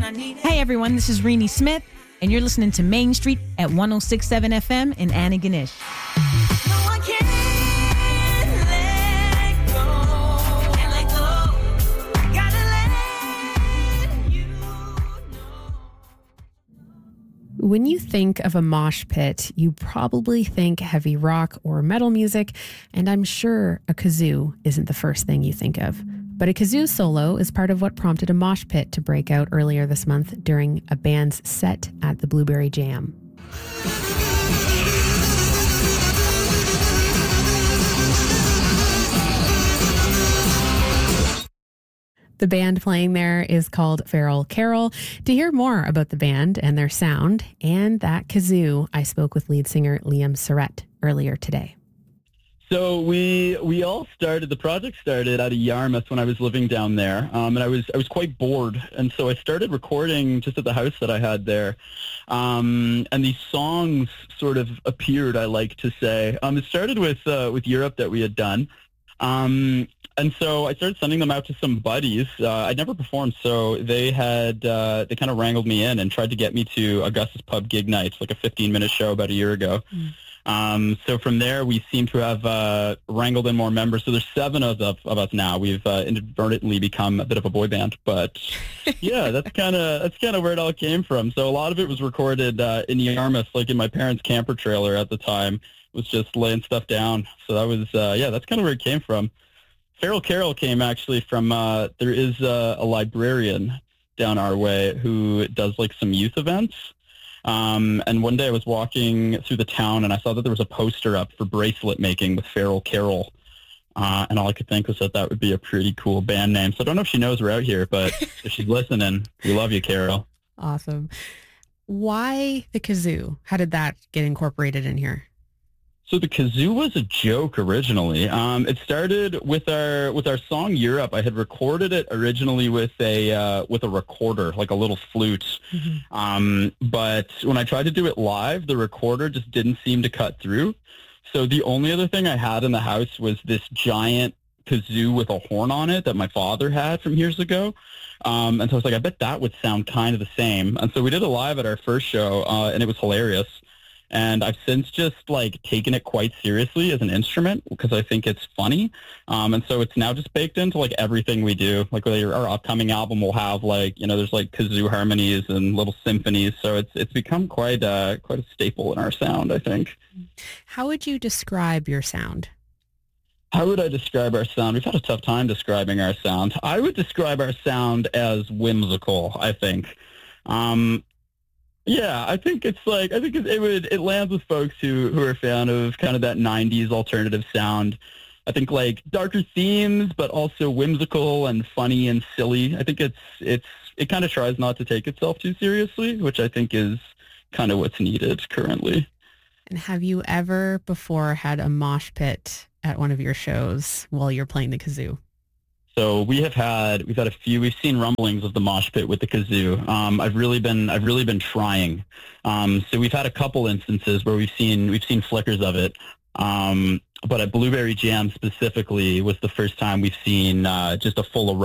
Hey everyone, this is Renee Smith, and you're listening to Main Street at 106.7 FM in Antigonish. When you think of a mosh pit, you probably think heavy rock or metal music, and I'm sure a kazoo isn't the first thing you think of. But a kazoo solo is part of what prompted a mosh pit to break out earlier this month during a band's set at the Blueberry Jam. The band playing there is called Feral Carol. To hear more about the band and their sound and that kazoo, I spoke with lead singer Liam Surrett earlier today. So we all started, the project started out of Yarmouth when I was living down there, and I was quite bored, and so I started recording just at the house that I had there, and these songs sort of appeared, I like to say. It started with Europe that we had done, and so I started sending them out to some buddies. I'd never performed, so they kind of wrangled me in and tried to get me to Augustus Pub Gig Nights, like a 15-minute show about a year ago. So from there, we seem to have wrangled in more members. So there's 7 of us now. We've inadvertently become a bit of a boy band, but yeah, that's kind of where it all came from. So a lot of it was recorded in Yarmouth, like in my parents' camper trailer at the time. Was just laying stuff down. So that was that's kind of where it came from. Feral Carol came actually from there is a librarian down our way who does like some youth events. And one day I was walking through the town and I saw that there was a poster up for bracelet making with Feral Carol. And all I could think was that would be a pretty cool band name. So I don't know if she knows we're out here, but if she's listening, we love you, Carol. Awesome. Why the kazoo? How did that get incorporated in here? So the kazoo was a joke originally. It started with our song Europe. I had recorded it originally with a recorder, like a little flute. Mm-hmm. But when I tried to do it live, the recorder just didn't seem to cut through. So the only other thing I had in the house was this giant kazoo with a horn on it that my father had from years ago. And so I was like, I bet that would sound kind of the same. And so we did it live at our first show, and it was hilarious. And I've since just like taken it quite seriously as an instrument because I think it's funny. And so it's now just baked into like everything we do. Like our upcoming album will have like, there's like kazoo harmonies and little symphonies. So it's become quite a staple in our sound, I think. How would you describe your sound? How would I describe our sound? We've had a tough time describing our sound. I would describe our sound as whimsical, I think. Yeah, I think it lands with folks who are a fan of kind of that 90s alternative sound. I think like darker themes, but also whimsical and funny and silly. I think it kind of tries not to take itself too seriously, which I think is kind of what's needed currently. And have you ever before had a mosh pit at one of your shows while you're playing the kazoo? So we've had a few. We've seen rumblings of the mosh pit with the kazoo. I've really been trying. So we've had a couple instances where we've seen flickers of it. But at Blueberry Jam specifically was the first time we've seen just a full